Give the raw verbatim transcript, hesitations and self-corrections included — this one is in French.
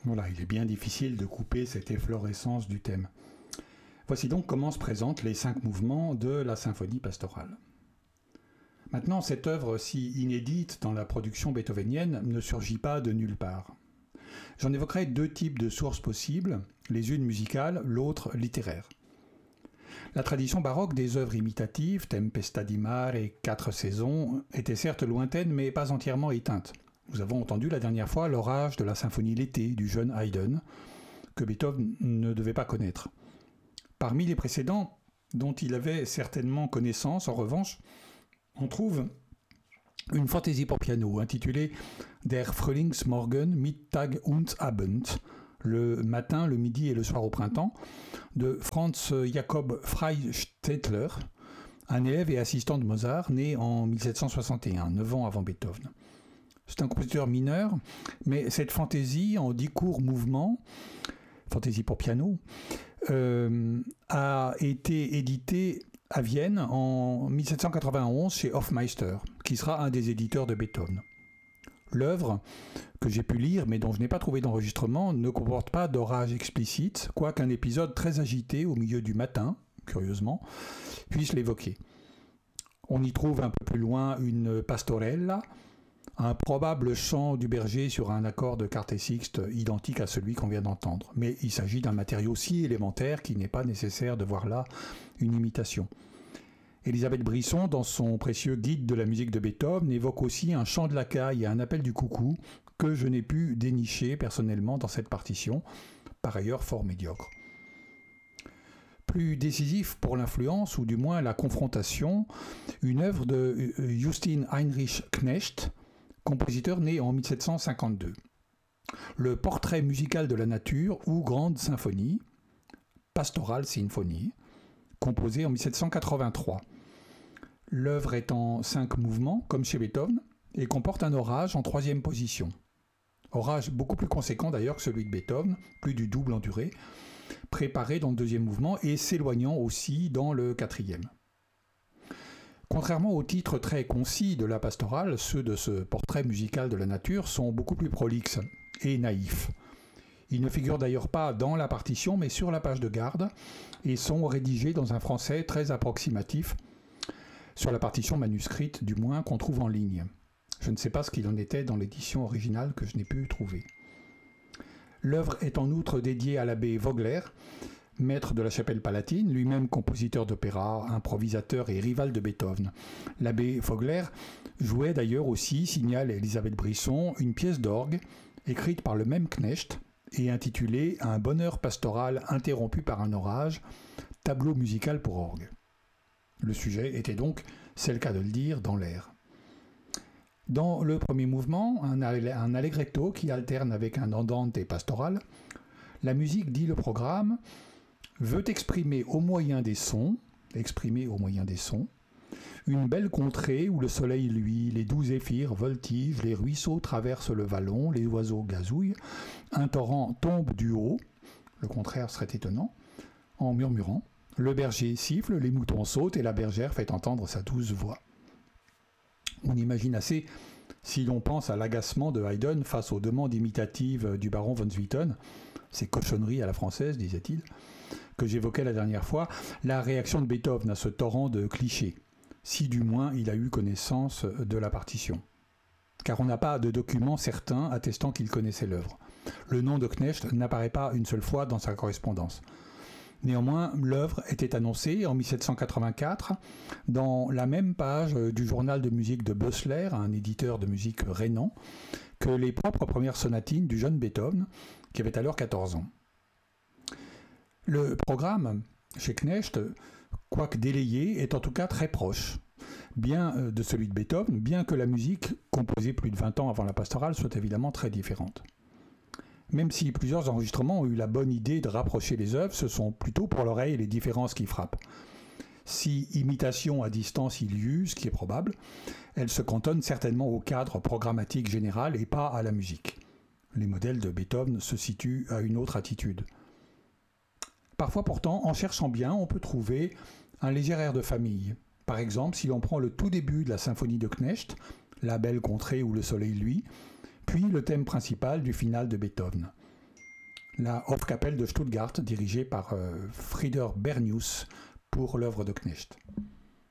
Voilà, il est bien difficile de couper cette efflorescence du thème. Voici donc comment se présentent les cinq mouvements de la symphonie pastorale. Maintenant, cette œuvre si inédite dans la production beethovenienne ne surgit pas de nulle part. J'en évoquerai deux types de sources possibles, les unes musicales, l'autre littéraire. La tradition baroque des œuvres imitatives, Tempesta di Mare et Quatre saisons, était certes lointaine mais pas entièrement éteinte. Nous avons entendu la dernière fois l'orage de la symphonie L'été du jeune Haydn, que Beethoven ne devait pas connaître. Parmi les précédents, dont il avait certainement connaissance, en revanche, on trouve une fantaisie pour piano intitulée Der Frühlingsmorgen, Mittag und Abend, le matin, le midi et le soir au printemps, de Franz Jakob Freistettler, un élève et assistant de Mozart, né en mille sept cent soixante et un, neuf ans avant Beethoven. C'est un compositeur mineur, mais cette fantaisie en dix courts mouvements, fantaisie pour piano, euh, a été éditée à Vienne en mille sept cent quatre-vingt-onze chez Hofmeister, qui sera un des éditeurs de Beethoven. L'œuvre, que j'ai pu lire mais dont je n'ai pas trouvé d'enregistrement, ne comporte pas d'orage explicite, quoiqu'un épisode très agité au milieu du matin, curieusement, puisse l'évoquer. On y trouve un peu plus loin une pastorella, un probable chant du berger sur un accord de quarte sixte identique à celui qu'on vient d'entendre. Mais il s'agit d'un matériau si élémentaire qu'il n'est pas nécessaire de voir là une imitation. Élisabeth Brisson, dans son précieux guide de la musique de Beethoven, évoque aussi un chant de la caille et un appel du coucou que je n'ai pu dénicher personnellement dans cette partition, par ailleurs fort médiocre. Plus décisif pour l'influence, ou du moins la confrontation, une œuvre de Justin Heinrich Knecht, compositeur né en mille sept cent cinquante-deux. Le portrait musical de la nature ou grande symphonie, Pastoral Symphony, composé en mille sept cent quatre-vingt-trois. L'œuvre est en cinq mouvements, comme chez Beethoven, et comporte un orage en troisième position. Orage beaucoup plus conséquent d'ailleurs que celui de Beethoven, plus du double en durée, préparé dans le deuxième mouvement et s'éloignant aussi dans le quatrième. Contrairement au titre très concis de la pastorale, ceux de ce portrait musical de la nature sont beaucoup plus prolixes et naïfs. Ils ne figurent d'ailleurs pas dans la partition, mais sur la page de garde, et sont rédigés dans un français très approximatif, sur la partition manuscrite du moins, qu'on trouve en ligne. Je ne sais pas ce qu'il en était dans l'édition originale que je n'ai pu trouver. L'œuvre est en outre dédiée à l'abbé Vogler, maître de la chapelle palatine, lui-même compositeur d'opéra, improvisateur et rival de Beethoven. L'abbé Vogler jouait d'ailleurs aussi, signale Élisabeth Brisson, une pièce d'orgue, écrite par le même Knecht, et intitulée « Un bonheur pastoral interrompu par un orage, tableau musical pour orgue ». Le sujet était donc, c'est le cas de le dire, dans l'air. Dans le premier mouvement, un, un allegretto qui alterne avec un andante pastoral, la musique, dit le programme, veut exprimer au moyen des sons, exprimer au moyen des sons, une belle contrée où le soleil luit, les doux zéphyrs voltigent, les ruisseaux traversent le vallon, les oiseaux gazouillent, un torrent tombe du haut, le contraire serait étonnant, en murmurant, le berger siffle, les moutons sautent et la bergère fait entendre sa douce voix. On imagine assez, si l'on pense à l'agacement de Haydn face aux demandes imitatives du baron von Swieten, ces cochonneries à la française, disait-il, que j'évoquais la dernière fois, la réaction de Beethoven à ce torrent de clichés, si du moins il a eu connaissance de la partition. Car on n'a pas de documents certains attestant qu'il connaissait l'œuvre. Le nom de Knecht n'apparaît pas une seule fois dans sa correspondance. Néanmoins, l'œuvre était annoncée en mille sept cent quatre-vingt-quatre dans la même page du journal de musique de Bössler, un éditeur de musique rhénan, que les propres premières sonatines du jeune Beethoven, qui avait alors quatorze ans. Le programme, chez Knecht, quoique délayé, est en tout cas très proche, bien de celui de Beethoven, bien que la musique, composée plus de vingt ans avant la pastorale, soit évidemment très différente. Même si plusieurs enregistrements ont eu la bonne idée de rapprocher les œuvres, ce sont plutôt pour l'oreille les différences qui frappent. Si imitation à distance il y eut, ce qui est probable, elle se cantonne certainement au cadre programmatique général et pas à la musique. Les modèles de Beethoven se situent à une autre attitude. Parfois pourtant, en cherchant bien, on peut trouver un léger air de famille. Par exemple, si l'on prend le tout début de la symphonie de Knecht, La belle contrée où le soleil luit, puis le thème principal du final de Beethoven. la Hofkapelle de Stuttgart, dirigée par euh, Frieder Bernius pour l'œuvre de Knecht.